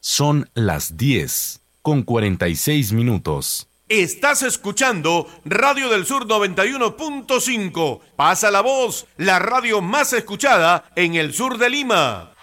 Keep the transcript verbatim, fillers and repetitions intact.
Son las diez con cuarenta y seis minutos. Estás escuchando Radio del Sur noventa y uno punto cinco. Pasa la voz, la radio más escuchada en el sur de Lima.